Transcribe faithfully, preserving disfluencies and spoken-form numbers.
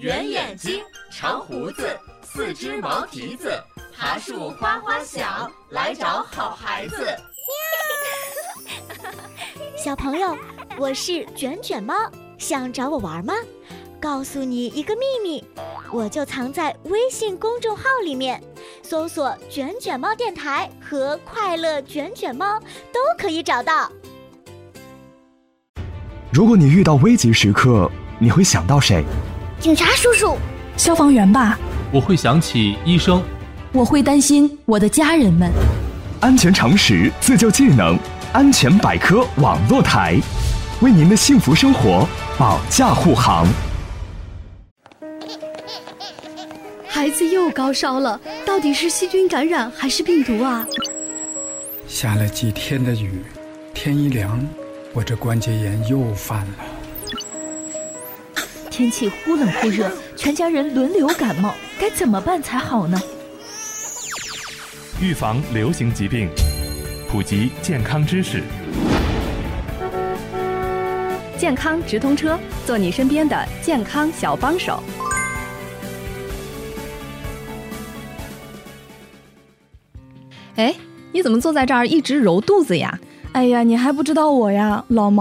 圆眼睛，长胡子，四只毛蹄子，爬树花花小，来找好孩子。 小朋友，我是卷卷猫，想找我玩吗？告诉你一个秘密，我就藏在微信公众号里面，搜索卷卷猫电台和快乐卷卷猫都可以找到。 如果你遇到危急时刻，你会想到谁？ 警察叔叔， 消防员吧。 我会想起医生。 我会担心我的家人们。 安全常识，自救技能，安全百科网络台，为您的幸福生活保驾护航。 孩子又高烧了，到底是细菌感染还是病毒啊？ 下了几天的雨，天一凉，我这关节炎又犯了。 天气忽冷忽热，全家人轮流感冒，该怎么办才好呢？ 预防流行疾病，普及健康知识。 健康直通车，做你身边的健康小帮手。哎，你怎么坐在这儿一直揉肚子呀？ 哎呀，你还不知道我呀，老毛